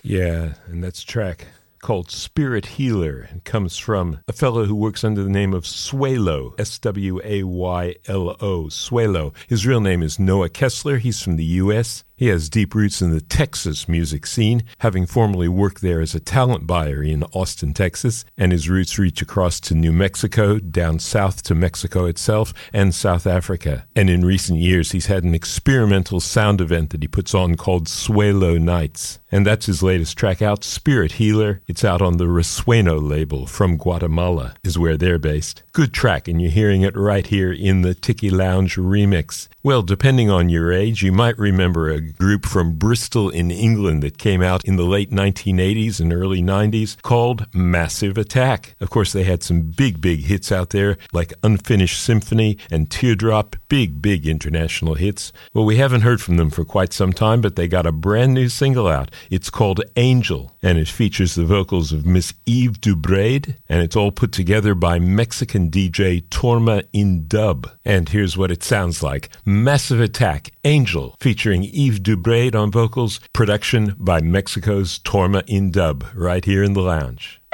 Yeah, and that's a track called Spirit Healer. It comes from a fellow who works under the name of Swaylo, S-W-A-Y-L-O, Swaylo. His real name is Noah Kessler. He's from the U.S. He has deep roots in the Texas music scene, having formerly worked there as a talent buyer in Austin, Texas, and his roots reach across to New Mexico, down south to Mexico itself, and South Africa. And in recent years, he's had an experimental sound event that he puts on called Swaylo Nights. And that's his latest track out, Spirit Healer. It's out on the Resueno label from Guatemala, is where they're based. Good track, and you're hearing it right here in the Tiki Lounge remix. Well, depending on your age, you might remember a group from Bristol in England that came out in the late 1980s and early 90s called Massive Attack. Of course, they had some big hits out there like Unfinished Symphony and Teardrop, big international hits. Well, we haven't heard from them for quite some time, but they got a brand new single out. It's called Angel, and it features the vocals of Miss Eve Dubraid, and it's all put together by Mexican DJ Torma in Dub. And here's what it sounds like. Massive Attack, Angel, featuring Eve Dubraid on vocals, production by Mexico's Torma in Dub, right here in the lounge.